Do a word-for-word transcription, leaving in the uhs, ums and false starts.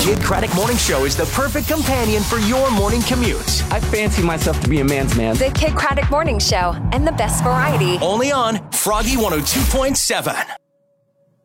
Kidd Kraddick Morning Show is the perfect companion for your morning commute. I fancy myself to be a man's man. The Kidd Kraddick Morning Show and the best variety. Only on Froggy one oh two point seven.